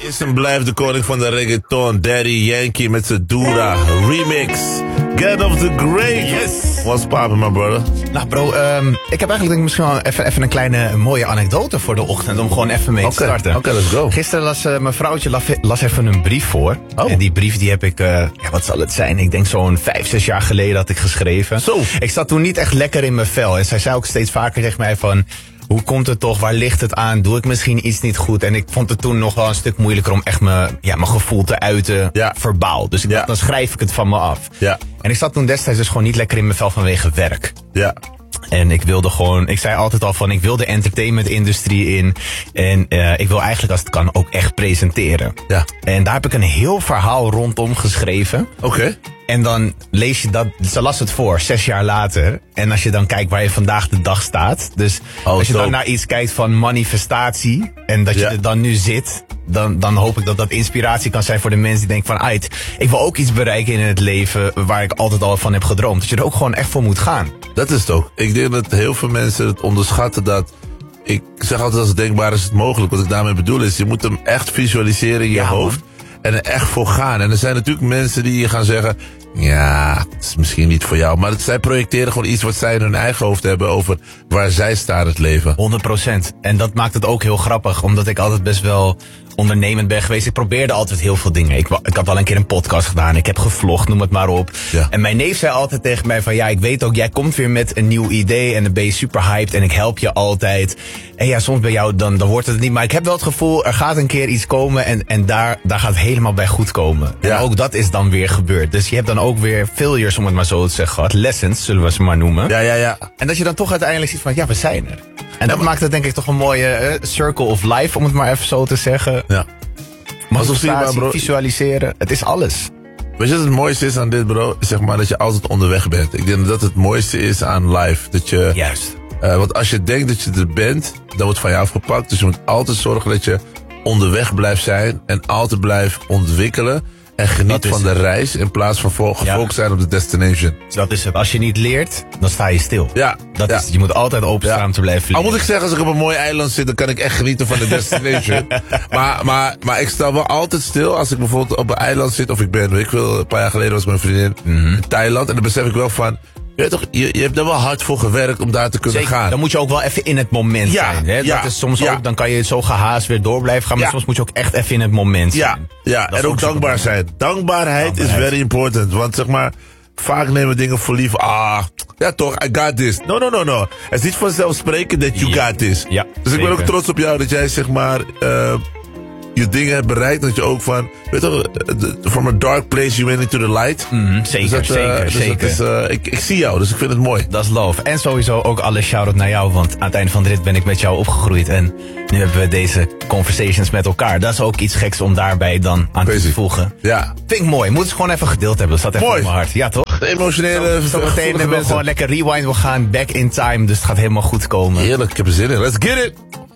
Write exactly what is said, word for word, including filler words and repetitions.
is en blijft de koning van de reggaeton. Daddy Yankee met zijn Dura remix. Get of the Great. Yes. What's poppin', my brother? Nou bro, um, ik heb eigenlijk denk ik misschien wel even, even een kleine mooie anekdote voor de ochtend. Om gewoon even mee okay. te starten. Oké, okay, let's go. Gisteren las uh, mijn vrouwtje las, las even een brief voor. Oh. En die brief die heb ik, uh, ja, wat zal het zijn? Ik denk zo'n vijf, zes jaar geleden had ik geschreven. Zo. Ik zat toen niet echt lekker in mijn vel. En zij zei ook steeds vaker tegen mij van... Hoe komt het toch? Waar ligt het aan? Doe ik misschien iets niet goed? En ik vond het toen nog wel een stuk moeilijker om echt mijn, ja, mijn gevoel te uiten, ja. verbaal. Dus ik ja. dacht, dan schrijf ik het van me af. Ja. En ik zat toen destijds dus gewoon niet lekker in mijn vel vanwege werk. Ja. En ik wilde gewoon, ik zei altijd al van, ik wil de entertainment-industrie in. En uh, ik wil eigenlijk, als het kan, ook echt presenteren. Ja. En daar heb ik een heel verhaal rondom geschreven. Oké. Okay. En dan lees je dat, ze las het voor, zes jaar later. En als je dan kijkt waar je vandaag de dag staat. Dus oh, als je dope. dan naar iets kijkt van manifestatie. En dat je ja. er dan nu zit. Dan, dan hoop ik dat dat inspiratie kan zijn voor de mensen die denken van... Uit, ik wil ook iets bereiken in het leven waar ik altijd al van heb gedroomd. Dat je er ook gewoon echt voor moet gaan. Dat is het ook. Ik denk dat heel veel mensen het onderschatten dat... Ik zeg altijd als het denkbaar is het mogelijk. Wat ik daarmee bedoel is, je moet hem echt visualiseren in je ja, hoofd. En er echt voor gaan. En er zijn natuurlijk mensen die je gaan zeggen... Ja, het is misschien niet voor jou. Maar het, zij projecteren gewoon iets wat zij in hun eigen hoofd hebben... over waar zij staan in het leven. honderd procent. En dat maakt het ook heel grappig. Omdat ik altijd best wel ondernemend ben geweest. Ik probeerde altijd heel veel dingen. Ik, ik had al een keer een podcast gedaan. Ik heb gevlogd, noem het maar op. Ja. En mijn neef zei altijd tegen mij van... Ja, ik weet ook, jij komt weer met een nieuw idee. En dan ben je super hyped. En ik help je altijd. En ja, soms bij jou, dan, dan wordt het niet. Maar ik heb wel het gevoel, er gaat een keer iets komen. En, en daar, daar gaat het helemaal bij goed komen. Ja. En ook dat is dan weer gebeurd. Dus je hebt dan ook weer failures, om het maar zo te zeggen, gehad. Lessons, zullen we ze maar noemen. Ja, ja, ja. En dat je dan toch uiteindelijk ziet van, ja, we zijn er. En dat maar... maakt het denk ik toch een mooie uh, circle of life, om het maar even zo te zeggen. Ja. Manifestatie, visualiseren, het is alles. Weet je wat het mooiste is aan dit, bro? Zeg maar dat je altijd onderweg bent. Ik denk dat het mooiste is aan life. Dat je, Juist. Uh, want als je denkt dat je er bent, dan wordt van je afgepakt. Dus je moet altijd zorgen dat je onderweg blijft zijn. En altijd blijft ontwikkelen. En geniet van de reis in plaats van gefocust ja. zijn op de destination. Dat is het. Als je niet leert, dan sta je stil. Ja. Dat ja. is het. Je moet altijd openstaan ja. om te blijven vliegen. Al moet ik zeggen, als ik op een mooi eiland zit, dan kan ik echt genieten van de destination. maar, maar, maar ik sta wel altijd stil als ik bijvoorbeeld op een eiland zit. Of ik ben, ik wil, een paar jaar geleden was mijn vriendin mm-hmm. in Thailand. En dan besef ik wel van... Je, toch, je, je hebt er wel hard voor gewerkt om daar te kunnen Zeker, gaan. Dan moet je ook wel even in het moment ja, zijn. Hè? Ja, dat is soms ja. ook, dan kan je zo gehaast weer door blijven gaan. Maar ja. soms moet je ook echt even in het moment ja, zijn. Ja, en ook, ook dankbaar zijn. Dankbaarheid, Dankbaarheid is very important. Want zeg maar, vaak nemen we dingen voor lief. Ah, ja toch, I got this. No, no, no, no. Het is niet vanzelfsprekend dat you ja. got this. Ja, dus ik ben ook trots op jou dat jij zeg maar... Uh, je dingen hebt bereikt, dat je ook van... Weet je, from a dark place you went into the light. Mm, zeker, dus dat, uh, zeker, dus zeker. Is, uh, ik, ik zie jou, dus ik vind het mooi. Dat is love. En sowieso ook alle shout-out naar jou, want aan het einde van de rit ben ik met jou opgegroeid. En nu hebben we deze conversations met elkaar. Dat is ook iets geks om daarbij dan aan Crazy. te voegen. Ja. Vind ik mooi. Moet het gewoon even gedeeld hebben. Dat staat even mooi. op mijn hart. Ja, toch? De emotionele... Zo, zo meteen hebben we gewoon lekker rewind. We gaan back in time, dus het gaat helemaal goed komen. Heerlijk, ik heb er zin in. Let's get it!